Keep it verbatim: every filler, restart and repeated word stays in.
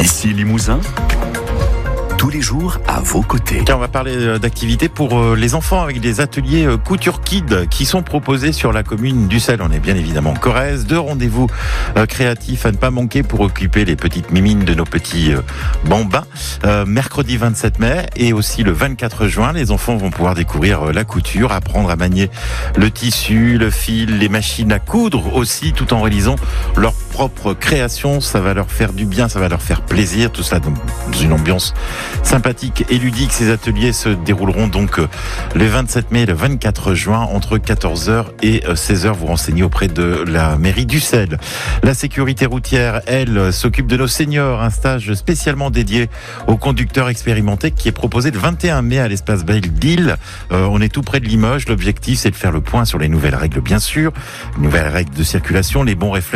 Ici Limousin, tous les jours à vos côtés. Tiens, on va parler d'activités pour les enfants avec des ateliers Couture Kids qui sont proposés sur la commune d'Ussel. On est bien évidemment en Corrèze. Deux rendez-vous créatifs à ne pas manquer pour occuper les petites mimines de nos petits bambins. Euh, mercredi vingt-sept mai et aussi le vingt-quatre juin, les enfants vont pouvoir découvrir la couture, apprendre à manier le tissu, le fil, les machines à coudre aussi, tout en réalisant leur propre création. Ça va leur faire du bien, ça va leur faire plaisir. Tout ça dans une ambiance sympathique et ludique. Ces ateliers se dérouleront donc le vingt-sept mai et le vingt-quatre juin entre quatorze heures et seize heures. Vous renseignez auprès de la mairie d'Ussel. La sécurité routière, elle, s'occupe de nos seniors. Un stage spécialement dédié aux conducteurs expérimentés qui est proposé le vingt et un mai à l'espace Belle d'Île. Euh, on est tout près de Limoges. L'objectif, c'est de faire le point sur les nouvelles règles, bien sûr. Nouvelles règles de circulation, les bons réflexes